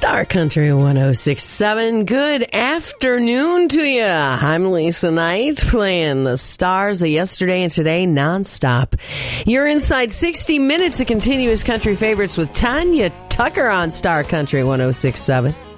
Star Country 106.7. Good afternoon to you. I'm Lisa Knight, playing the stars of yesterday and today nonstop. You're inside 60 minutes of continuous country favorites with Tanya Tucker on Star Country 106.7.